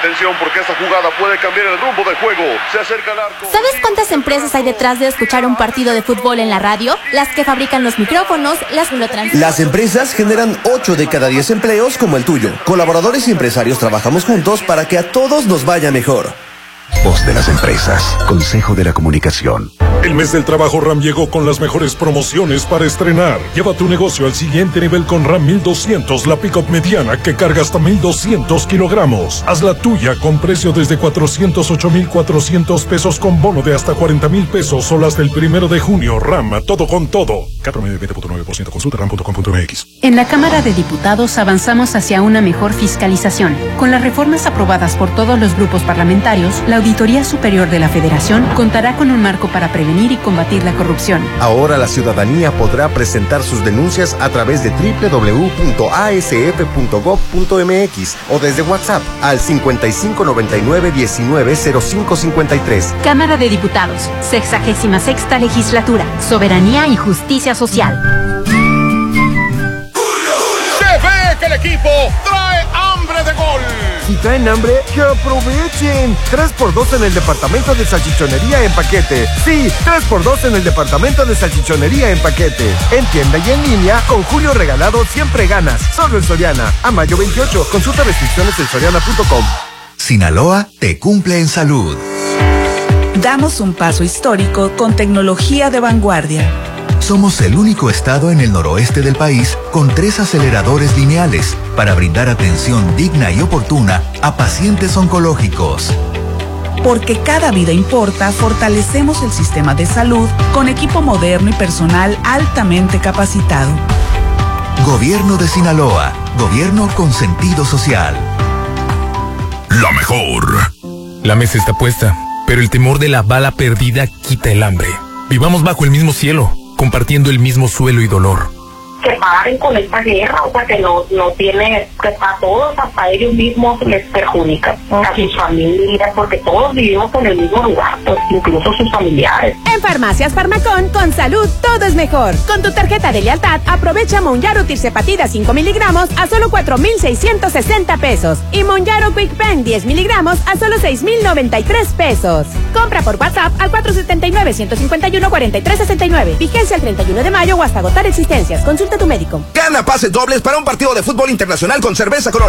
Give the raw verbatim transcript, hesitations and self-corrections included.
Atención, porque esta jugada puede cambiar el rumbo del juego. Se acerca al arco. ¿Sabes cuántas empresas hay detrás de escuchar un partido de fútbol en la radio? Las que fabrican los micrófonos, las que lo transmiten. Las empresas generan ocho de cada diez empleos como el tuyo. Colaboradores y empresarios trabajamos juntos para que a todos nos vaya mejor. Voz de las empresas. Consejo de la Comunicación. El mes del trabajo RAM llegó con las mejores promociones para estrenar. Lleva tu negocio al siguiente nivel con RAM mil doscientos, la pick-up mediana que carga hasta mil doscientos kilogramos. Haz la tuya con precio desde cuatrocientos ocho mil cuatrocientos pesos con bono de hasta cuarenta mil pesos solo hasta el primero de junio. RAM, todo con todo. K promedio veinte punto nueve por ciento. Consulta ram punto com punto m x. En la Cámara de Diputados avanzamos hacia una mejor fiscalización. Con las reformas aprobadas por todos los grupos parlamentarios, la Auditoría Superior de la Federación contará con un marco para prevenir y combatir la corrupción. Ahora la ciudadanía podrá presentar sus denuncias a través de doble u doble u doble u punto a s f punto gob punto m x o desde WhatsApp al cincuenta y cinco noventa y nueve diecinueve cero cinco cincuenta y tres. Cámara de Diputados, sexagésima sexta legislatura, soberanía y justicia social. Se ve que el equipo trae hambre de gol. Si traen hambre, que aprovechen. tres por dos en el departamento de salchichonería en paquete. Sí, tres por dos en el departamento de salchichonería en paquete. En tienda y en línea, con Julio Regalado siempre ganas. Solo en Soriana. A mayo veintiocho. Consulta restricciones en soriana punto com. Sinaloa te cumple en salud. Damos un paso histórico con tecnología de vanguardia. Somos el único estado en el noroeste del país con tres aceleradores lineales para brindar atención digna y oportuna a pacientes oncológicos. Porque cada vida importa, fortalecemos el sistema de salud con equipo moderno y personal altamente capacitado. Gobierno de Sinaloa, gobierno con sentido social. La mejor. La mesa está puesta, pero el temor de la bala perdida quita el hambre. Vivamos bajo el mismo cielo, compartiendo el mismo suelo y dolor. Que paren con esta guerra, o sea, que no, no tiene, que a todos, hasta ellos mismos les perjudica, a sus familias, porque todos vivimos en el mismo lugar, pues incluso sus familiares. En Farmacias Farmacón, con salud todo es mejor. Con tu tarjeta de lealtad, aprovecha Monjaro Tirzepatida cinco miligramos a solo cuatro mil seiscientos sesenta pesos y Monjaro Quick Pen diez miligramos a solo seis mil noventa y tres pesos. Compra por WhatsApp al cuatro siete nueve, uno cinco uno, cuatro tres seis nueve. Vigencia el treinta y uno de mayo o hasta agotar existencias. Consulta a tu médico. Gana pases dobles para un partido de fútbol internacional con Cerveza Corona.